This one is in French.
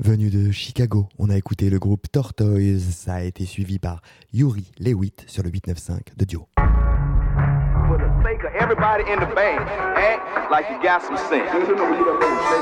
Venu de Chicago, on a écouté le groupe Tortoise, ça a été suivi par Yuri Lewitt sur le 895 de Dio. For the sake of everybody in the band, act like you got some sense.